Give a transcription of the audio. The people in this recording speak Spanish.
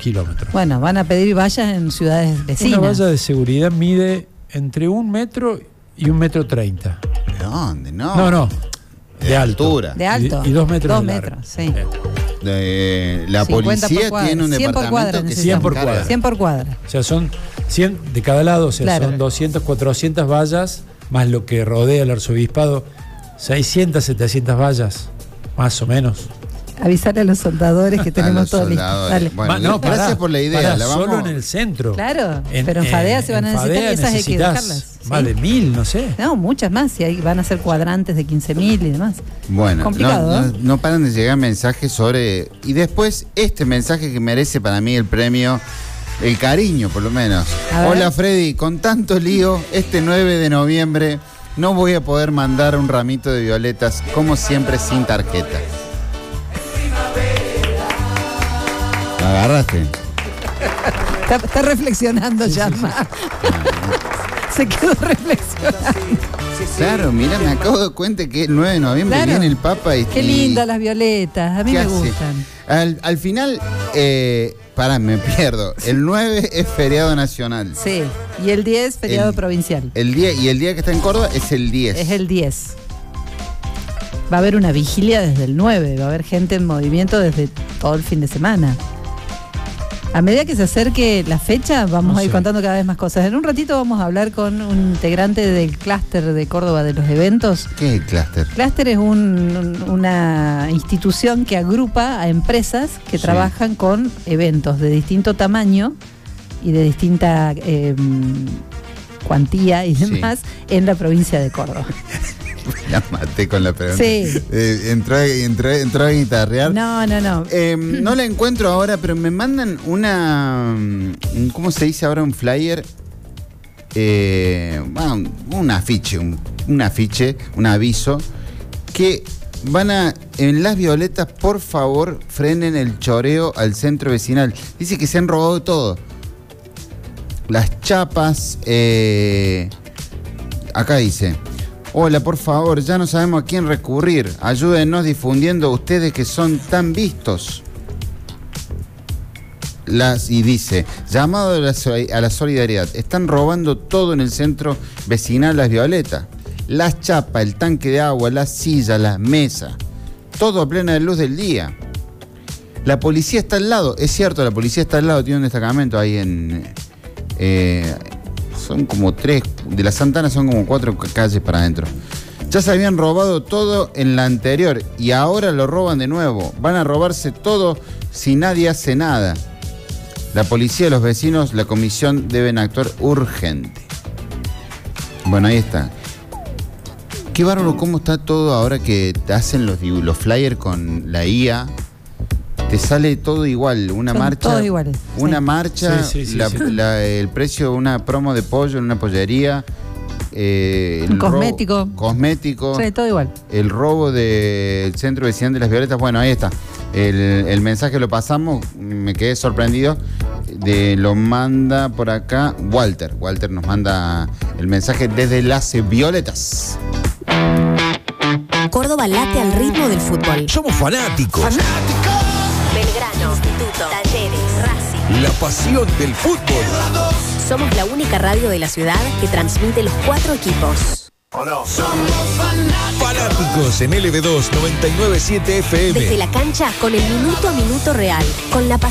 kilómetros. Bueno, van a pedir vallas en ciudades vecinas. Una valla de seguridad mide entre 1 metro y 1,30 m. ¿De dónde? No. No. De altura. De alto. Y 2 metros. 2 metros, sí. La policía tiene un 100 por cuadra, departamento que 100 por cuadra. 100 por cuadra. O sea, son 100 de cada lado, o sea, Claro. son 200, 400 vallas, más lo que rodea el arzobispado, 600, 700 vallas, más o menos. Avisarle a los soldadores que tenemos todo listo. Dale. Bueno, gracias por la idea. La vamos... Solo en el centro. Claro, pero en Fadea se van a necesitar y esas hay que dejarlas. Más ¿sí? de 1000, no sé. No, muchas más, y ahí van a ser cuadrantes de 15.000 y demás. Bueno, complicado, no paran de llegar mensajes sobre... Y después este mensaje que merece para mí el premio, el cariño por lo menos. Hola Freddy, con tanto lío, este 9 de noviembre no voy a poder mandar un ramito de violetas, como siempre sin tarjeta. ¿La agarraste? Está reflexionando ya. Se quedó reflexionando. Claro, mira, me acabo de dar cuenta que el 9 de noviembre viene el Papa y... Qué lindas las violetas, a mí me gustan. Al final, me pierdo. El 9 es feriado nacional. Sí, y el 10 feriado provincial. El día que está en Córdoba es el 10. Es el 10. Va a haber una vigilia desde el 9, va a haber gente en movimiento desde todo el fin de semana. A medida que se acerque la fecha, vamos a ir contando cada vez más cosas. En un ratito vamos a hablar con un integrante del clúster de Córdoba de los eventos. ¿Qué es el clúster? Clúster es una institución que agrupa a empresas que trabajan con eventos de distinto tamaño y de distinta cuantía y demás en la provincia de Córdoba. La maté con la pregunta. Sí. Entró a guitarrear. No. No la encuentro ahora, pero me mandan ¿cómo se dice ahora? Un flyer. Un afiche, un aviso. Que en Las Violetas, por favor, frenen el choreo al centro vecinal. Dice que se han robado todo. Las chapas. Acá dice: hola, por favor, ya no sabemos a quién recurrir. Ayúdenos difundiendo ustedes que son tan vistos. Y dice: llamado a la solidaridad. Están robando todo en el centro vecinal Las Violetas. Las chapas, el tanque de agua, las sillas, las mesas. Todo a plena luz del día. La policía está al lado. Es cierto, la policía está al lado. Tiene un destacamento ahí son como 3, de la Santana son como 4 calles para adentro. Ya se habían robado todo en la anterior y ahora lo roban de nuevo. Van a robarse todo si nadie hace nada. La policía, los vecinos, la comisión deben actuar urgente. Bueno, ahí está. Qué bárbaro cómo está todo ahora que te hacen los flyers con la IA. Te sale todo igual, una marcha. Todos iguales. Una marcha, el precio de una promo de pollo en una pollería. Un cosmético. Cosmético. Sí, todo igual. El robo del centro vecinal de Las Violetas. Bueno, ahí está. El mensaje lo pasamos, me quedé sorprendido. Lo manda por acá Walter. Walter nos manda el mensaje desde Las Violetas. Córdoba late al ritmo del fútbol. Somos fanáticos. Belgrano, Instituto, Talleres, Racing. La pasión del fútbol. Somos la única radio de la ciudad que transmite los 4 equipos. ¿O no? Somos fanáticos en LB2 997 FM. Desde la cancha con el minuto a minuto real, con la pasión